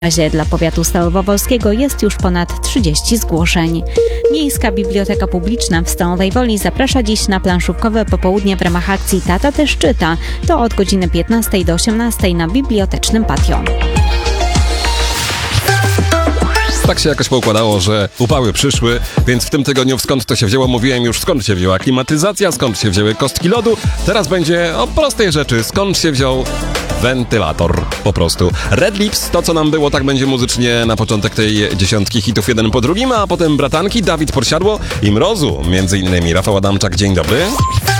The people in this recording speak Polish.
W razie dla powiatu stalowo-wolskiego jest już ponad 30 zgłoszeń. Miejska Biblioteka Publiczna w Stalowej Woli zaprasza dziś na planszówkowe popołudnie w ramach akcji Tata też czyta. To od godziny 15 do 18 na bibliotecznym patio. Tak się jakoś poukładało, że upały przyszły, więc w tym tygodniu skąd to się wzięło, mówiłem już skąd się wzięła klimatyzacja, skąd się wzięły kostki lodu. Teraz będzie o prostej rzeczy, skąd się wziął wentylator po prostu. Red Lips, to co nam było, tak będzie muzycznie na początek tej dziesiątki hitów jeden po drugim, a potem bratanki, Dawid Podsiadło i Mrozu, między innymi Rafał Adamczak, dzień dobry.